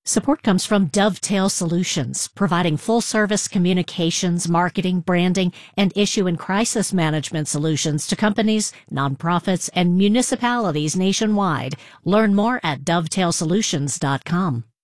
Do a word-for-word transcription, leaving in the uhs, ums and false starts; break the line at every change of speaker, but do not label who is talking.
Support comes from Dovetail Solutions, providing full-service communications, marketing, branding, and issue and crisis management solutions to companies, nonprofits, and municipalities nationwide. Learn more at dovetail solutions dot com.